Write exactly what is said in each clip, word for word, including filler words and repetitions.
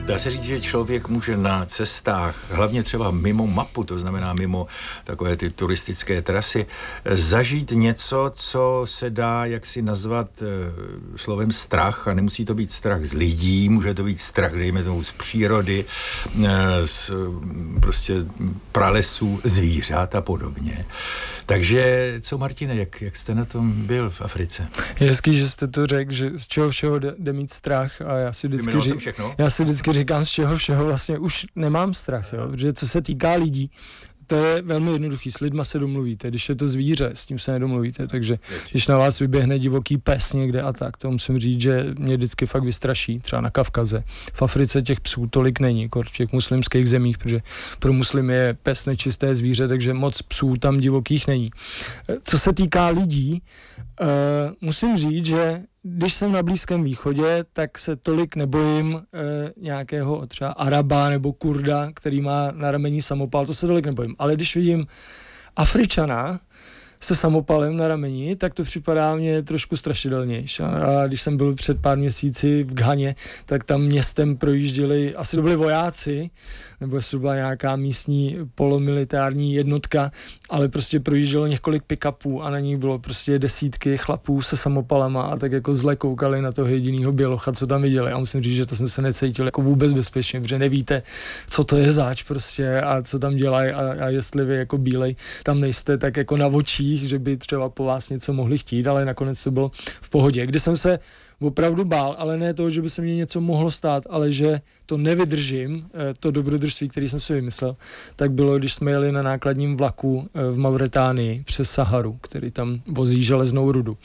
Dá se říct, že člověk může na cestách, hlavně třeba mimo mapu, to znamená mimo takové ty turistické trasy, zažít něco, co se dá jaksi nazvat e, slovem strach, a nemusí to být strach z lidí, může to být strach, dejme tomu, z přírody, e, z prostě pralesů, zvířat a podobně. Takže co, Martine, jak, jak jste na tom byl v Africe? Je hezký, že jste to řekl, že z čeho všeho jde, jde mít strach, a já si vždycky, ři... já si vždycky říkám, z čeho všeho vlastně už nemám strach, jo? Protože co se týká lidí, to je velmi jednoduchý, s lidma se domluvíte, když je to zvíře, s tím se nedomluvíte, takže když na vás vyběhne divoký pes někde a tak, to musím říct, že mě vždycky fakt vystraší, třeba na Kavkaze. V Africe těch psů tolik není, jako v těch muslimských zemích, protože pro muslimy je pes nečisté zvíře, takže moc psů tam divokých není. Co se týká lidí, uh, musím říct, že když jsem na Blízkém východě, tak se tolik nebojím e, nějakého třeba Araba nebo Kurda, který má na rameni samopal, to se tolik nebojím. Ale když vidím Afričana se samopalem na rameni, tak to připadá mně trošku strašidelnější. A když jsem byl před pár měsíci v Ghaně, tak tam městem projížděli, asi to byli vojáci, nebo jestli to byla nějaká místní polomilitární jednotka, ale prostě projíždělo několik pick-upů a na nich bylo prostě desítky chlapů se samopalama a tak jako zle koukali na toho jedinýho bělocha, co tam viděli. A musím říct, že to jsem se necítil jako vůbec bezpečně, protože nevíte, co to je zač prostě a co tam dělají a, a jestli vy jako bílej tam nejste tak jako na očích, že by třeba po vás něco mohli chtít, ale nakonec to bylo v pohodě. Kdy jsem se opravdu bál, ale ne toho, že by se mně něco mohlo stát, ale že to nevydržím, to dobrodružství, který jsem si vymyslel, tak bylo, když jsme jeli na nákladním vlaku v Mauretánii přes Saharu, který tam vozí železnou rudu.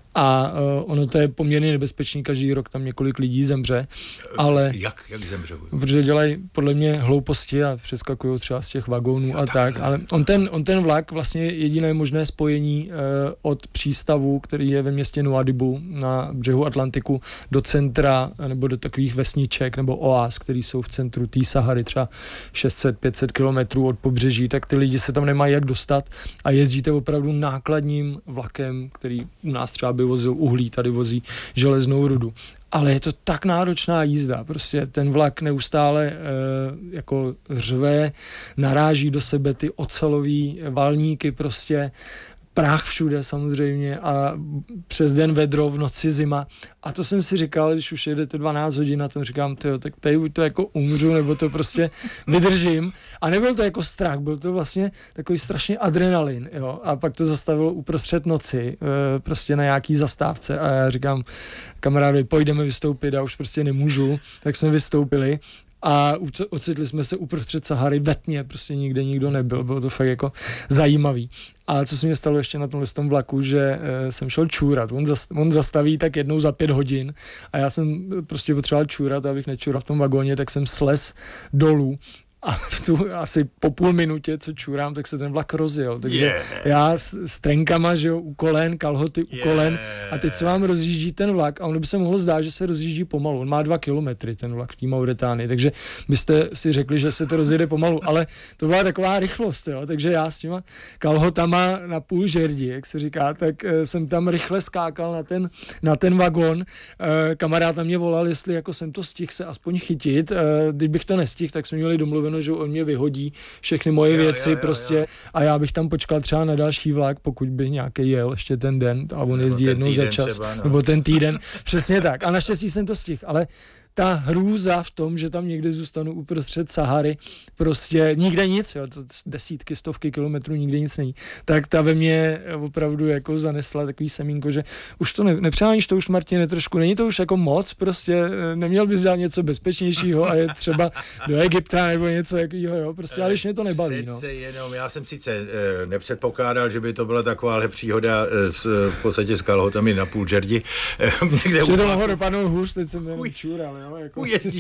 A uh, ono to je poměrně nebezpečný, každý rok tam několik lidí zemře, ale... Jak? Jak zemře? Protože dělají podle mě hlouposti a přeskakují třeba z těch vagónů jo, a tak, tak, ale on ten, on ten vlak vlastně je jediné možné spojení uh, od přístavu, který je ve městě Nouadhibou na břehu Atlantiku do centra, nebo do takových vesniček nebo oáz, který jsou v centru té Sahary, třeba šest set pět set kilometrů od pobřeží, tak ty lidi se tam nemají jak dostat a jezdíte opravdu nákladním vlakem, který u nás třeba by vozil uhlí, tady vozí železnou rudu. Ale je to tak náročná jízda, prostě ten vlak neustále e, jako řve, naráží do sebe ty ocelový valníky, prostě prach všude samozřejmě a přes den vedro, v noci zima. A to jsem si říkal, když už jedete dvanáct hodin na tom, říkám, tyjo, tak tady buď to jako umřu, nebo to prostě vydržím. A nebyl to jako strach, byl to vlastně takový strašný adrenalin, jo. A pak to zastavilo uprostřed noci, e, prostě na nějaký zastávce. A já říkám, kamarádi, pojďme vystoupit, a už prostě nemůžu. Tak jsme vystoupili. A ocitli jsme se uprostřed Sahary ve tmě, prostě nikde nikdo nebyl, bylo to fakt jako zajímavý. A co se mi stalo ještě na tomhle tom vlaku, že e, jsem šel čůrat, on, zast, on zastaví tak jednou za pět hodin a já jsem prostě potřeboval čůrat, abych nečural v tom vagóně, tak jsem slez dolů. A v tu asi po půl minutě, co čůrám, tak se ten vlak rozjel. Takže yeah. já s, s trenkama, že jo, u kolen, kalhoty u yeah. kolen a teď se vám rozjíždí ten vlak a ono by se mohlo zdát, že se rozjíždí pomalu. On má dva kilometry, ten vlak v té Mauretánii, takže byste si řekli, že se to rozjede pomalu, ale to byla taková rychlost, jo, takže já s těma kalhotama na půl žerdi, jak se říká, tak e, jsem tam rychle skákal na ten, na ten vagon. E, kamarád na mě volal, jestli jako jsem to stihl se aspoň chytit. E, kdybych to nestihl, tak jsme měli domluveno, že on mě vyhodí všechny moje jo, věci jo, jo, prostě jo. A já bych tam počkal třeba na další vlak, pokud by nějaký jel ještě ten den a on jezdí jednou za čas, třeba, no. Nebo ten týden, přesně tak. A naštěstí jsem to stihl, ale ta hrůza v tom, že tam někde zůstanu uprostřed Sahary, prostě nikde nic, jo, to desítky, stovky kilometrů, nikde nic není, tak ta ve mně opravdu jako zanesla takový semínko, že už to ne, nepřáníš to už, Martine, trošku, není to už jako moc, prostě neměl bys dělat něco bezpečnějšího a je třeba do Egypta nebo něco jakýho, jo, prostě, ale když mě to nebaví, přece no. Jenom, já jsem sice e, nepředpokládal, že by to byla takováhle příhoda e, s, v podstatě s kalhotami na půl žerdi. E, někde u... to mohlo dopadnout hůř, teď jsem jenom čůral, jo, jako...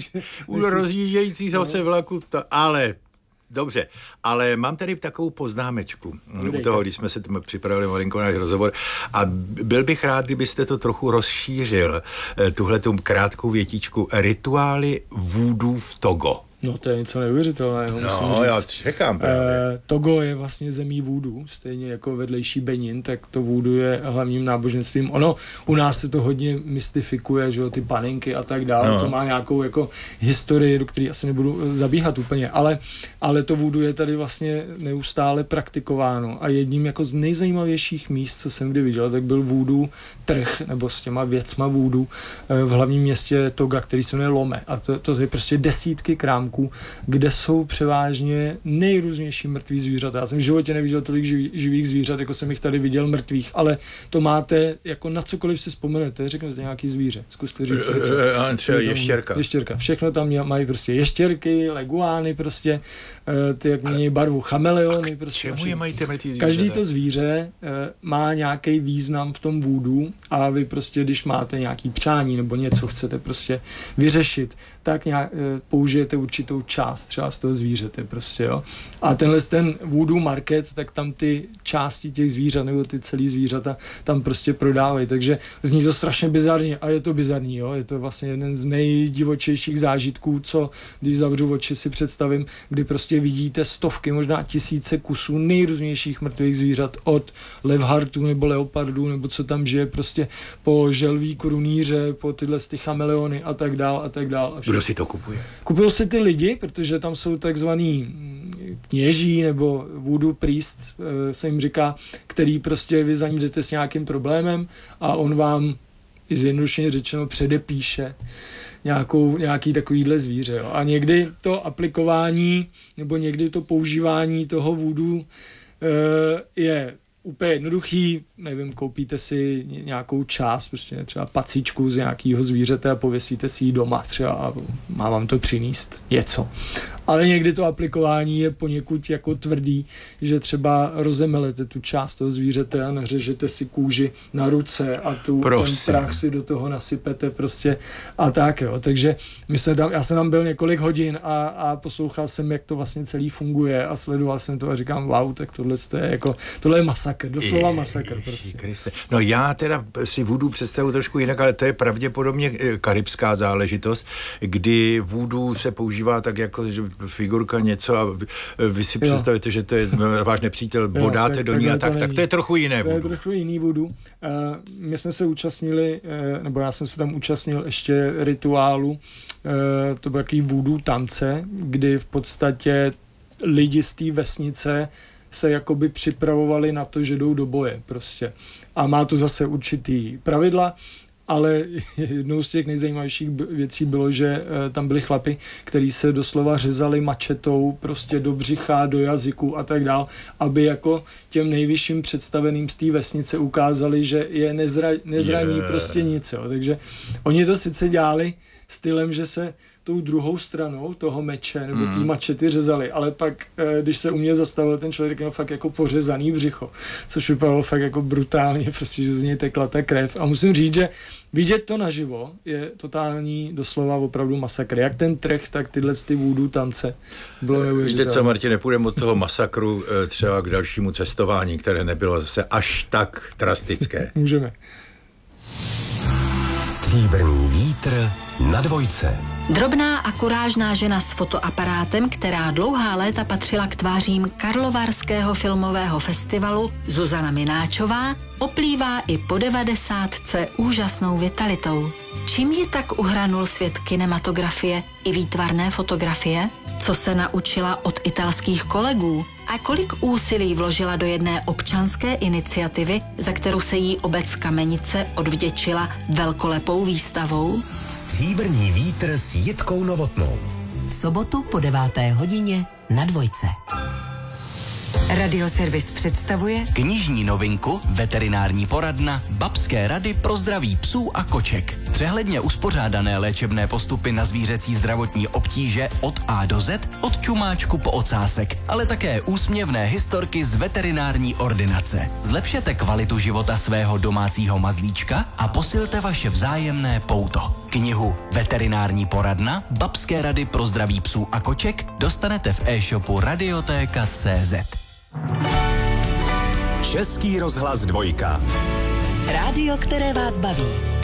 U rozjíždějícího se vlaku, to, ale dobře, ale mám tady takovou poznámečku u toho, když jsme se tam připravili malinko náš rozhovor a byl bych rád, kdybyste to trochu rozšířil, tuhletu krátkou větičku, rituály vůdů v Togo. No to je něco neuvěřitelného. No, já čekám právě. E, Togo je vlastně zemí vůdu, stejně jako vedlejší Benin, tak to vůdu je hlavním náboženstvím. Ono, u nás se to hodně mystifikuje, že jo, ty panenky a tak dále, no. To má nějakou jako historii, do které asi nebudu zabíhat úplně, ale, ale to vůdu je tady vlastně neustále praktikováno a jedním jako z nejzajímavějších míst, co jsem kdy viděl, tak byl vůdu trh, nebo s těma věcma vůdu v hlavním městě Toga, který se jmenuje Lome. A to, to je prostě desítky krámků, kde jsou převážně nejrůznější mrtví zvířata. Já jsem v životě neviděl tolik živý, živých zvířat, jako jsem jich tady viděl mrtvých, ale to máte, jako na cokoliv si vzpomenete, řeknete nějaký zvíře. Zkuste říct něco. Třeba ještěrka. Ještěrka. Všechno tam mají prostě ještěrky, leguány prostě, ty jak mění barvu, chameleony. Prostě čemu je mají ty mrtví zvířata? Každý to zvíře má nějaký význam v tom vůdu a vy prostě, když máte nějaký přání nebo něco chcete prostě vyřešit, tak nějak, použijete určitou část třeba z toho zvířete prostě, jo. A tenhle ten voodoo market, tak tam ty části těch zvířat nebo ty celý zvířata tam prostě prodávají, takže zní to strašně bizarně a je to bizarní, jo. Je to vlastně jeden z nejdivočejších zážitků, co když zavřu oči si představím, kdy prostě vidíte stovky, možná tisíce kusů nejrůznějších mrtvých zvířat od levhartů nebo leopardů nebo co tam žije prostě po želví korunýře, po tyhle ty chameleony a tak dál a tak dál. Kdo si to kupuje? Kupují si ty lidi, protože tam jsou takzvaný kněží nebo voodoo priest, se jim říká, který prostě vy za ním jdete s nějakým problémem a on vám i zjednodušeně řečeno předepíše nějakou, nějaký takovýhle zvíře. Jo. A někdy to aplikování nebo někdy to používání toho voodoo je úplně jednoduchý, nevím, koupíte si nějakou část, prostě třeba pacíčku z nějakého zvířete a pověsíte si ji doma třeba a má vám to přinést něco. Ale někdy to aplikování je poněkud jako tvrdý, že třeba rozemelete tu část toho zvířete a nařežete si kůži na ruce a tu, ten prach si do toho nasypete prostě a tak, jo. Takže my jsme tam, já jsem tam byl několik hodin a, a poslouchal jsem, jak to vlastně celý funguje a sledoval jsem to a říkám, wow, tak tohle je jako, tohle je masakr, doslova masakr prostě. Kriste. No já teda si voodoo představu trošku jinak, ale to je pravděpodobně karibská záležitost, kdy voodoo se používá tak jako, že figurka něco a vy si jo. představíte, že to je váš nepřítel, bodáte do ní a tak, tak to je trochu jiné voodoo. To je trochu jiný voodoo. Uh, my jsme se účastnili, uh, nebo já jsem se tam účastnil ještě rituálu, uh, to byl takový voodoo tance, kdy v podstatě lidi z té vesnice se jakoby připravovali na to, že jdou do boje prostě. A má to zase určitý pravidla, ale jednou z těch nejzajímavějších věcí bylo, že uh, tam byli chlapi, kteří se doslova řezali mačetou prostě do břicha, do jazyku a tak dál, aby jako těm nejvyšším představeným z té vesnice ukázali, že je nezra, nezraní yeah. prostě nic. Jo. Takže oni to sice dělali stylem, že se tou druhou stranou toho meče nebo té mačety řezali, ale pak, když se u mě zastavil ten člověk, měl fakt jako pořezaný břicho, což vypadalo fakt jako brutálně, prostě, že z něj tekla ta krev. A musím říct, že vidět to naživo je totální, doslova opravdu masakr. Jak ten trh, tak tyhle ty voodoo tance bylo neuvěřitelné. Víte co, Martin, nepůjdeme od toho masakru třeba k dalšímu cestování, které nebylo zase až tak drastické. Můžeme. Stříbrný vítr na dvojce. Drobná a kurážná žena s fotoaparátem, která dlouhá léta patřila k tvářím Karlovarského filmového festivalu, Zuzana Mináčová, oplývá i po devadesátce úžasnou vitalitou. Čím ji tak uhranul svět kinematografie i výtvarné fotografie? Co se naučila od italských kolegů? A kolik úsilí vložila do jedné občanské iniciativy, za kterou se jí obec Kamenice odvděčila velkolepou výstavou? Stříbrný vítr s Jitkou Novotnou. V sobotu po deváté hodině na dvojce. Radioservis představuje knižní novinku Veterinární poradna Babské rady pro zdraví psů a koček. Přehledně uspořádané léčebné postupy na zvířecí zdravotní obtíže od A do Z, od čumáčku po ocásek, ale také úsměvné historky z veterinární ordinace. Zlepšete kvalitu života svého domácího mazlíčka a posilte vaše vzájemné pouto. Knihu Veterinární poradna Babské rady pro zdraví psů a koček dostanete v e-shopu radiotéka tečka cé zet. Český rozhlas dvojka. rádio, které vás baví.